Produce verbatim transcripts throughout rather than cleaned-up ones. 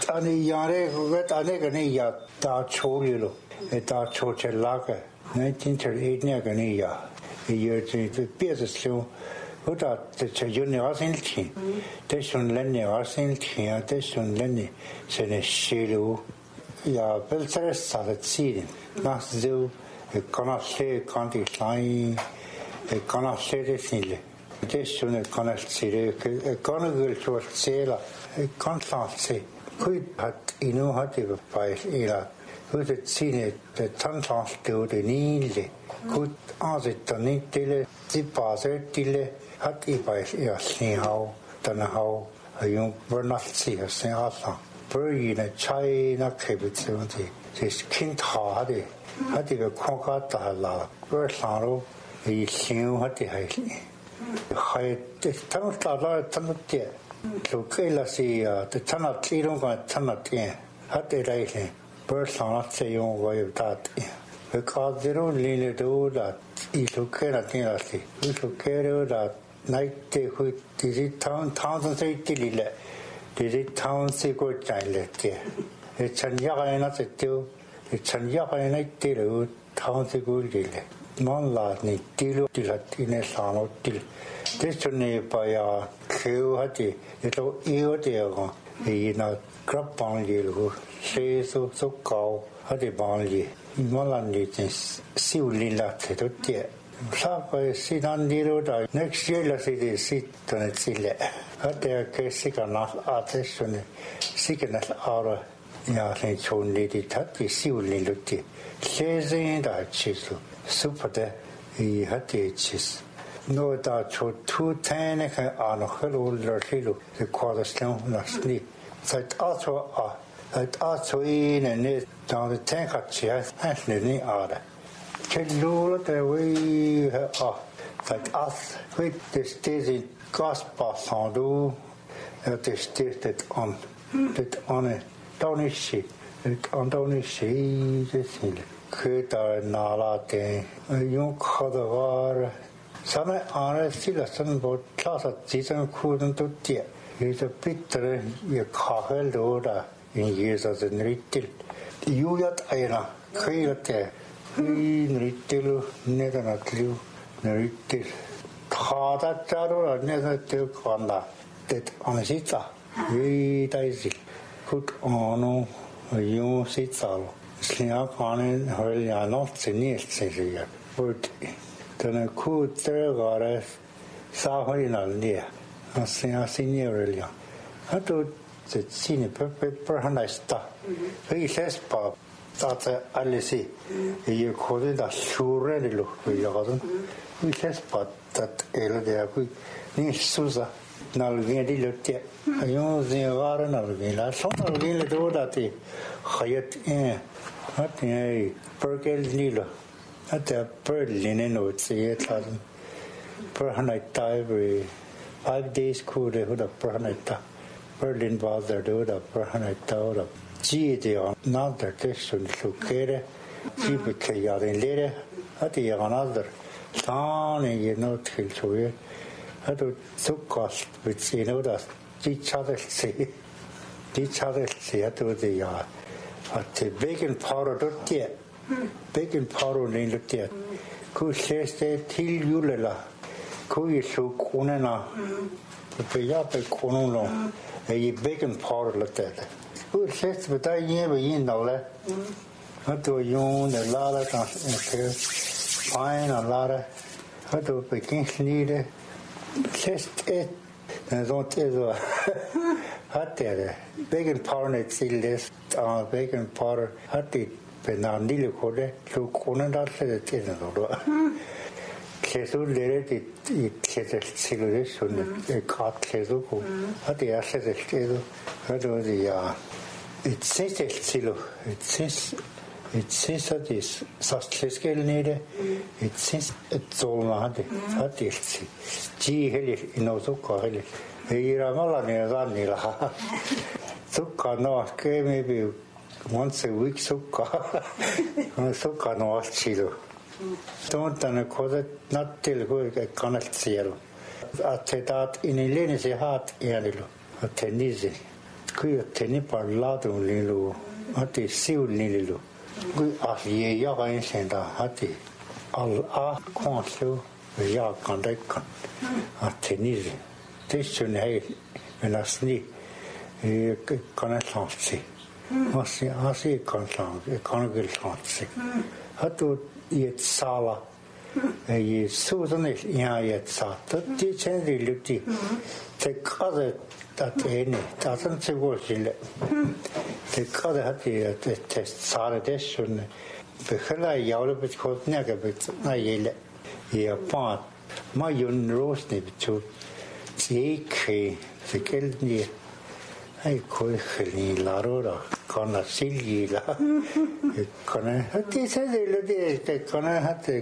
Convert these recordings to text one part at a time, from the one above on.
Ani yare vet ane gani ya ta choli lo. E ta choche laga. nineteen thirty-eight ne gani ya. E year to pieza slu. Uta te chayuni asin ti. Te sun lenni asin ti. Te sun lenni se ne shilu. Ja, beltere salatsin. Nas zeu e kana se kanti sai e kana se de sile. Te sun e kana sire e kana gul chor sela e kana se. Kui hat inu hat e pai ila. Kui te sine te tantan stu de nile. Kui azit tani tile zipase tile hat e pai e sin hau tana hau ayun bernatsi sin asa. Burina China Kibitsundi, this King Hardy, Hadi Konkata La, Bersano, a Sinu Hati Haiti. High the Tanata Tanatia, to Kelasi, the Tanat Tidong Tanatia, Hati Rating, Bersana Sayon way of that. Because they don't really do that, if you cannot see, if you carry that night, they would visit town, towns and say, Did town secret child there? A Chanya not a two, a Chanya and I tell town secret deal. Non latni tilo tilatine sano til. This one by a Q hati, little ear there, a not crab bang you, say so so cow, hati bang Molandi siu lila to dear. Sapa sit on the next year, let's say, sit on a sile. At their case, not artist on a sickness hour. Yasin chon lady tati siu liluti. Chasing that chisel. Super de he had the chis. No doubt cho two ten on a hello lurhilu, the quarter stone last sleep. That also are. That also in and it down the tank of chairs and the other. Lula the way are like us with the stage gospel sound at the stage that on that on a downish on downish the thing. Kuta Nala de young Kodawar. Some are still a son about class of season couldn't do dear. It's a bitter you cahel order in years as a retail. You got Ira, clear there. Nrittilu neganatlu nrittil kaadattaru neganatlu kanda tet anisita viitaisil kut onu yu sitsalu slia kanen hölja notsi nieltsisiä put tene kuutregare saahoinallia asia sinierelja hatu se sini pepe perhanaista ei sespa That's Alice. You call it a sure look. We has but that elder Susa Nalgadi looked at. I use the Vara Nalgila. Some Nalgila do that. Hayat in at a Perkel Nilo. At a bird linen would say it hasn't. Perhanita every five days could have a perhanita. Berlin was there do the perhanita. G de another question to care, G became in later, at the another town and you know till to it. I do so cost which you know that each other see each other see at the yard. At the bacon powder dot yet, bacon powder in the yet. Could say till you la, could you so conana, but the yape conono, a bacon powder like that. Who says but I never in no le? How do you own the ladder and fine a ladder? How do begin need just it and don't tell hot there. Bacon powder net seal this on bacon powder hot it, but now nearly code to Conan said it in the door. Kesu let it it cigarettes on a cart kesu. How the asset is still. How do the It says it silo. It says it says that is successful need. It says it's all not. That is G heli in also heli. Ira malani ranila. Sukka no ke maybe once a week sukka. Sukka no chilo. Don't an cause not till go a canal zero. At that in a lane is a heart anilo. A tennis. 佢天把拉到你路，我哋燒你路，佢阿爺要緊成大下啲，阿阿看燒，佢要講得講，啊天呢啲，啲算係原來是你，誒佢講得上次，我是我是講上講個上次，佢都也殺啦。也苏州那样也差，他之前的люди在靠着他天呢，他真这过去了，在靠着他的在在杀了的时候呢，被后来要了不可那个不那也了，也把嘛用肉呢就这开这个呢，还可以很你拉肉了，可能心里了，可能他之前的люди在可能他在。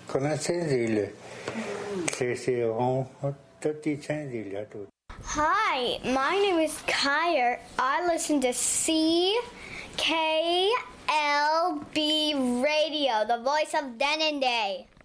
Hi, my name is Kyer. I listen to C K L B Radio, the voice of Denendeh.